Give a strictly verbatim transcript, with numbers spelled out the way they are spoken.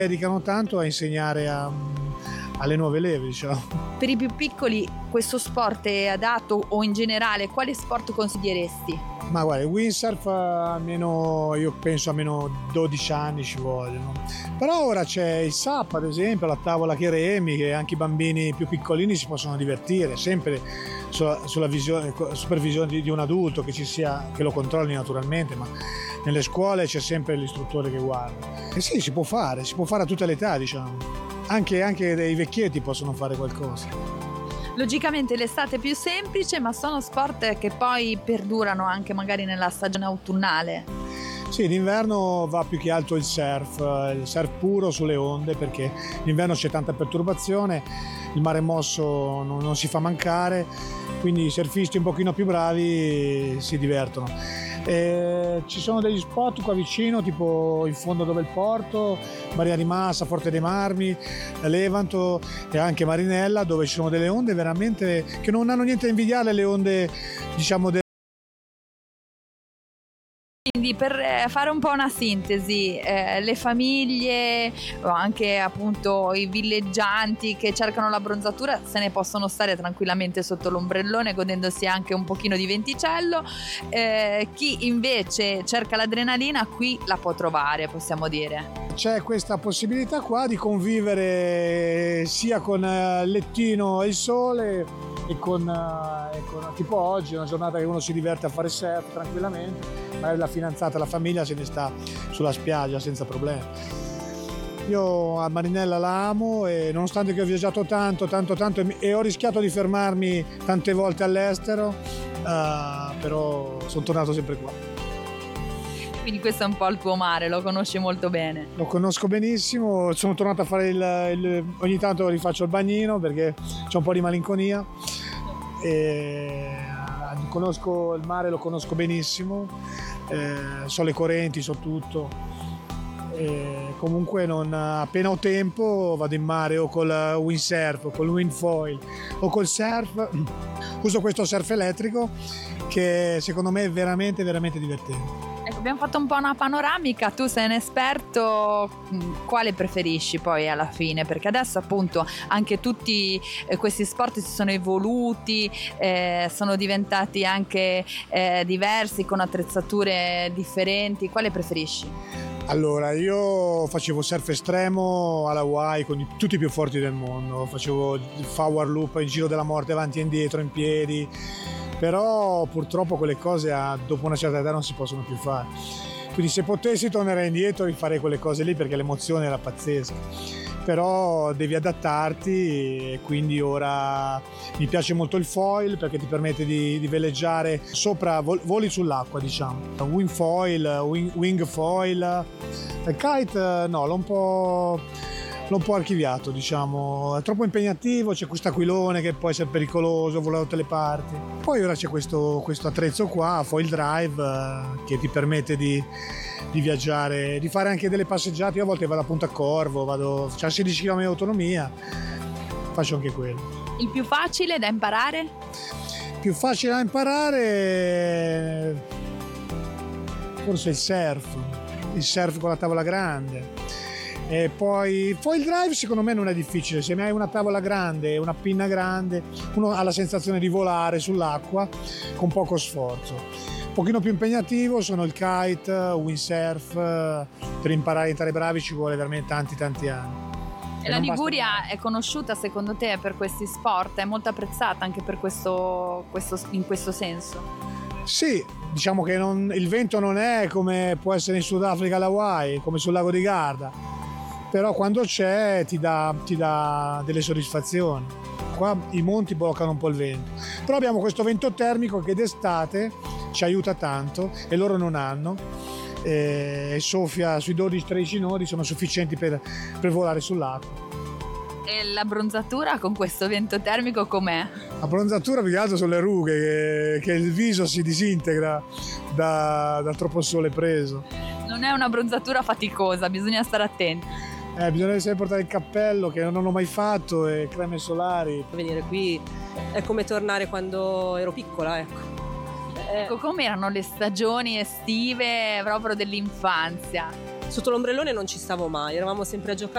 dedicano tanto a insegnare a, alle nuove leve, diciamo. Per i più piccoli questo sport è adatto, o in generale quale sport consiglieresti? Ma guarda, il windsurf almeno, io penso almeno dodici anni ci vogliono. Però ora c'è il S U P, ad esempio, la tavola che remi, che anche i bambini più piccolini si possono divertire, sempre sulla, sulla visione, supervisione di, di un adulto che ci sia, che lo controlli naturalmente, ma nelle scuole c'è sempre l'istruttore che guarda. E sì, si può fare, si può fare a tutte le età, diciamo. Anche, anche dei vecchietti possono fare qualcosa. Logicamente l'estate è più semplice, ma sono sport che poi perdurano anche magari nella stagione autunnale. Sì, d'inverno va più che altro il surf, il surf puro sulle onde, perché d'inverno c'è tanta perturbazione, il mare mosso non, non si fa mancare, quindi i surfisti un pochino più bravi si divertono. E ci sono degli spot qua vicino, tipo in fondo dove è il porto, Maria di Massa, Forte dei Marmi, Levanto e anche Marinella, dove ci sono delle onde veramente che non hanno niente da invidiare le onde, diciamo, del Quindi per fare un po' una sintesi, eh, le famiglie o anche appunto i villeggianti che cercano la bronzatura se ne possono stare tranquillamente sotto l'ombrellone godendosi anche un pochino di venticello, eh, chi invece cerca l'adrenalina qui la può trovare, possiamo dire. C'è questa possibilità qua di convivere sia con il lettino e il sole e con, e con tipo oggi, una giornata che uno si diverte a fare surf tranquillamente, magari la fidanzata, la famiglia se ne sta sulla spiaggia senza problemi. Io a Marinella la amo e nonostante che ho viaggiato tanto, tanto, tanto e ho rischiato di fermarmi tante volte all'estero, uh, però sono tornato sempre qua. Quindi questo è un po' il tuo mare, lo conosci molto bene. Lo conosco benissimo, sono tornato a fare il, il ogni tanto rifaccio il bagnino perché c'è un po' di malinconia e conosco il mare, lo conosco benissimo, eh, so le correnti, so tutto. E comunque non, appena ho tempo vado in mare o col windsurf o col windfoil o col surf. Uso questo surf elettrico che secondo me è veramente veramente divertente. Ecco, abbiamo fatto un po' una panoramica, tu sei un esperto, quale preferisci poi alla fine? Perché adesso appunto anche tutti eh, questi sport si sono evoluti, eh, sono diventati anche eh, diversi, con attrezzature differenti, quale preferisci? Allora, io facevo surf estremo alla Hawaii con i, tutti i più forti del mondo, facevo il power loop, il giro della morte avanti e indietro in piedi, però purtroppo quelle cose a, dopo una certa età non si possono più fare. Quindi se potessi tornerei indietro e farei quelle cose lì perché l'emozione era pazzesca. Però devi adattarti e quindi ora mi piace molto il foil perché ti permette di, di veleggiare sopra, vol, voli sull'acqua, diciamo. Wing foil, wing, wing foil, il kite no, l'ho un po'... l'ho un po' archiviato, diciamo, è troppo impegnativo, c'è questo aquilone che può essere pericoloso, vola da tutte le parti. Poi ora c'è questo, questo attrezzo qua, Foil Drive, eh, che ti permette di, di viaggiare, di fare anche delle passeggiate. Io a volte vado a Punta Corvo, vado, c'è sedici chilometri di autonomia, faccio anche quello. Il più facile da imparare? Più facile da imparare forse il surf, il surf con la tavola grande. E poi Foil Drive secondo me non è difficile, se hai una tavola grande e una pinna grande uno ha la sensazione di volare sull'acqua con poco sforzo. Un pochino più impegnativo sono il kite, windsurf, per imparare a diventare bravi ci vuole veramente tanti tanti anni. E la Liguria è conosciuta secondo te per questi sport? È molto apprezzata anche per questo, questo, in questo senso? Sì, diciamo che non, il vento non è come può essere in Sudafrica alla Hawaii, come sul lago di Garda. Però quando c'è ti dà, ti dà delle soddisfazioni. Qua i monti bloccano un po' il vento. Però abbiamo questo vento termico che d'estate ci aiuta tanto e loro non hanno. E soffia sui dodici tredici nodi, sono sufficienti per, per volare sull'acqua. E la bronzatura con questo vento termico com'è? La bronzatura più che altro sono le rughe, che, che il viso si disintegra da, da troppo sole preso. Non è una bronzatura faticosa, bisogna stare attenti. Eh, bisogna sempre portare il cappello che non ho mai fatto e creme solari. Venire qui è come tornare quando ero piccola, ecco. Eh. Ecco, com'erano le stagioni estive proprio dell'infanzia? Sotto l'ombrellone non ci stavo mai, eravamo sempre a giocare.